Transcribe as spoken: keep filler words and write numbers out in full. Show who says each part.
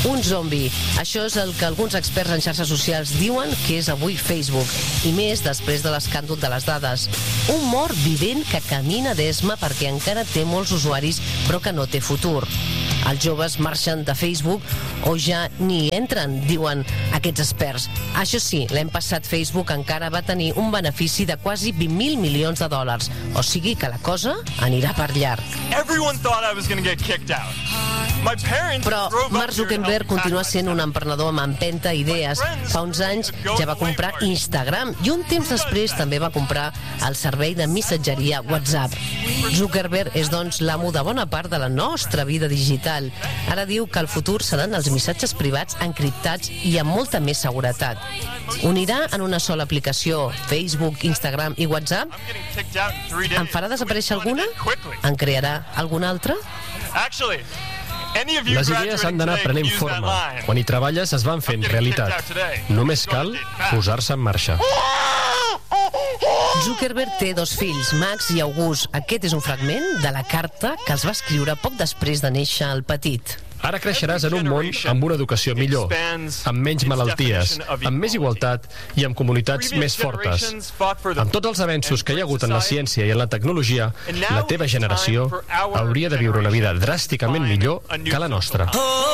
Speaker 1: un zombi. Això és el que alguns experts en xarxes socials diuen que és avui Facebook, i més després de l'escàndol de les dades. Un mort vivent que camina d'esma perquè encara té molts usuaris però que no té futur. Els joves marxen de Facebook o ja ni entren, diuen aquests experts. Això sí, l'any passat Facebook encara va tenir un benefici de quasi vint mil milions de dòlars, o sigui que la cosa anirà per llarg. Però Mark Zuckerberg continua sent un emprenedor amb empenta i idees. Fa uns anys ja va comprar Instagram i un temps després també va comprar el servei de missatgeria WhatsApp. Zuckerberg és, doncs, l'amo de bona part de la nostra vida digital. Ara diu que el futur seran els missatges privats encriptats i amb molta més seguretat. Unirà en una sola aplicació Facebook, Instagram i WhatsApp? En farà desaparèixer alguna? En crearà alguna altra?
Speaker 2: Les idees han d'anar prenent forma. Quan hi treballes es van fent realitat. Només cal posar-se en marxa.
Speaker 1: Zuckerberg té dos fills, Max i August. Aquest és un fragment de la carta que els va escriure poc després de néixer el petit.
Speaker 2: Ara creixeràs en un món amb una educació millor, amb menys malalties, amb més igualtat i amb comunitats més fortes. Amb tots els avenços que hi ha hagut en la ciència i en la tecnologia, la teva generació hauria de viure una vida dràsticament millor que la nostra.